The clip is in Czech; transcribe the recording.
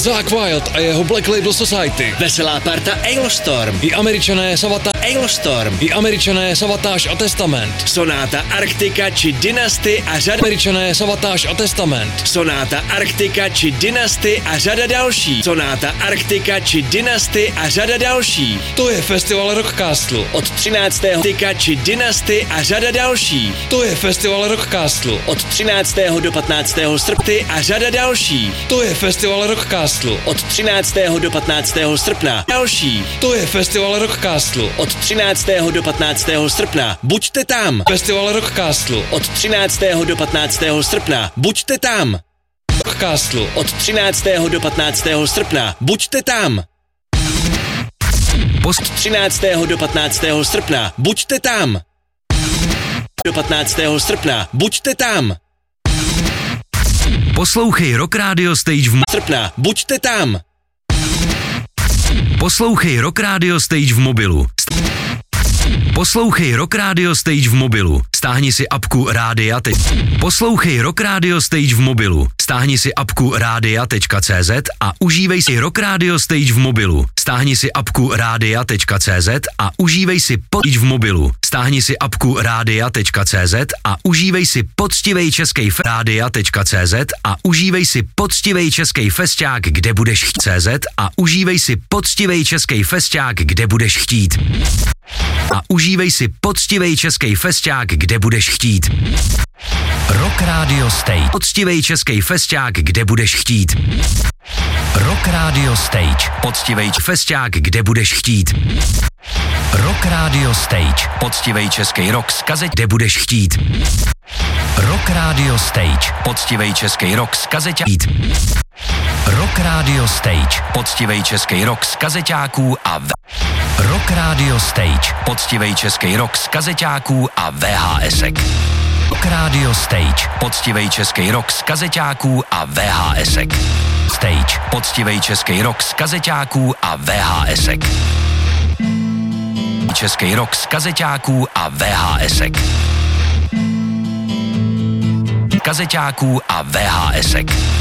Zakk Wylde a jeho Black Label Society. Veselá parta Alestorm. I Američané Alestorm. I Američané Savatage a Testament. Sonáta Arktika či Dynasty a řada... Američané Savatage a Testament. Sonáta Arktika či Dynasty a řada další. Sonáta Arktika či Dynasty a řada další. To je festival Rockcastle. Od 13. Arktika či Dynasty a řada další. To je festival Rockcastle. Od 13. do 15. srpna a řada další. To je festival Rockcastle. Od 13. do 15. srpna další. To je festival Rockcastle. Od 13. do 15. srpna buďte tam. Festival Rockcastle. Od 13. do 15. srpna buďte tam. Rockcastle. Od 13. do 15. srpna buďte tam. Od 13. do 15. srpna buďte tam. Do 15. srpna buďte tam. Poslouchej Rock Radio Stage v srpna buďte tam. Poslouchej Rock Radio Stage v mobilu. Poslouchej Rock Radio Stage v mobilu. Stáhni si apku Rádia. Poslouchej Rock Radio Stage v mobilu. Stáhni si apku Rádia.cz a užívej si Rock Radio Stage v mobilu. Stáhni si apku Rádia.cz a užívej si v mobilu. Stáhni si apku Rádia.cz a užívej si poctivej českej Rádia.cz a užívej si poctivej českej festiák, kde budeš chtít. CZ a užívej si poctivej českej festiák, kde budeš chtít. A užívej si poctivej českej festiák, kde budeš chtít. Rock Radio Stage. Poctivej českej festiák, kde budeš chtít. Rock Radio Stage. Poctivej festiák, kde budeš chtít. Rock Radio Stage. Poctivej českej rock z kazeť, kde budeš chtít. Rock Radio Stage. Poctivej českej rock z kazeťák. Rock Radio Stage. Poctivej českej rock z kazeťáků a Rock Radio Stage. Poctivej českej rock z kazeťáků a VHSek. Rock Radio Stage. Poctivej českej rock z kazeťáků a VHSek. Stage. Poctivej českej rock z kazeťáků a VHSek. Českej rock z kazeťáků a VHSek. Kazeťáků a VHSek.